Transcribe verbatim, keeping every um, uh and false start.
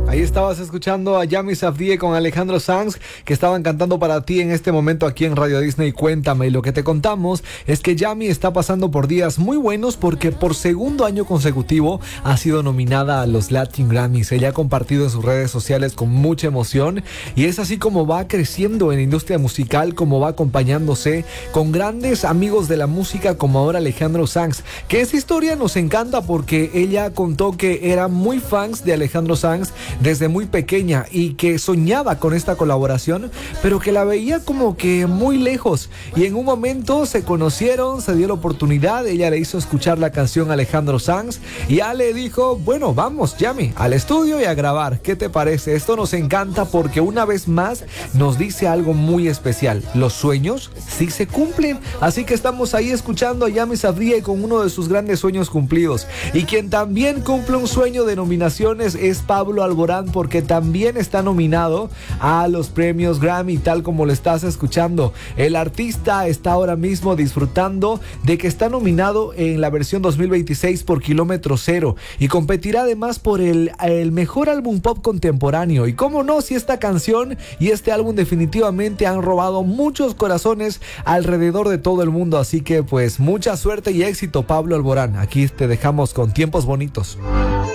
Ahí estabas escuchando a Yami Safdie con Alejandro Sanz, que estaban cantando para ti en este momento aquí en Radio Disney Cuéntame. Y lo que te contamos es que Yami está pasando por días muy buenos porque por segundo año consecutivo ha sido nominada a los Latin Grammys. Ella ha compartido en sus redes sociales con mucha emoción y es así como va creciendo en la industria musical, como va acompañándose con grandes amigos de la música como ahora Alejandro Sanz, que esa historia nos encanta porque ella contó que era muy fans de Alejandro Sanz desde muy pequeña y que soñaba con esta colaboración, pero que la veía como que muy lejos, y en un momento se conocieron, se dio la oportunidad, ella le hizo escuchar la canción a Alejandro Sanz y Ale dijo, bueno, vamos Yami, al estudio y a grabar, ¿qué te parece? Esto nos encanta porque una vez más nos dice algo muy especial, los sueños sí se cumplen, así que estamos ahí escuchando a Yami Safdie con uno de sus grandes sueños cumplidos, y quien también cumple un sueño de nominaciones es Pablo Alborán, porque también está nominado a los premios Grammy, tal como lo estás escuchando. El artista está ahora mismo disfrutando de que está nominado en la versión dos mil veintiséis por Kilómetro Cero y competirá además por el, el mejor álbum pop contemporáneo. Y cómo no, si esta canción y este álbum definitivamente han robado muchos corazones alrededor de todo el mundo. Así que pues mucha suerte y éxito, Pablo Alborán. Aquí te dejamos con Tiempos Bonitos.